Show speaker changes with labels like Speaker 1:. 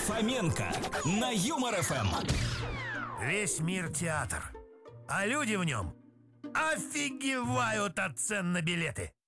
Speaker 1: Фоменко на Юмор ФМ.
Speaker 2: Весь мир театр, а люди в нем офигевают от цен на билеты.